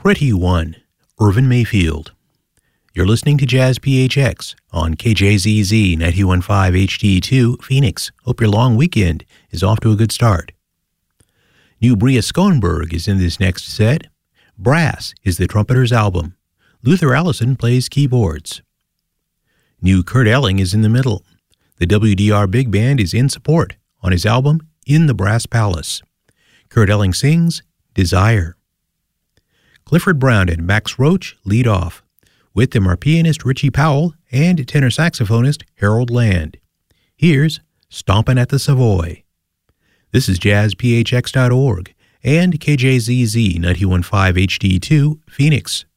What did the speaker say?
Pretty One, Irvin Mayfield. You're listening to Jazz PHX on KJZZ 91.5 HD2 Phoenix. Hope your long weekend is off to a good start. New Bria Schoenberg is in this next set. Brass is the trumpeter's album. Luther Allison plays keyboards. New Kurt Elling is in the middle. The WDR Big Band is in support on his album In the Brass Palace. Kurt Elling sings Desire. Clifford Brown and Max Roach lead off. With them are pianist Richie Powell and tenor saxophonist Harold Land. Here's Stompin' at the Savoy. This is jazzphx.org and KJZZ 91.5 HD2 Phoenix.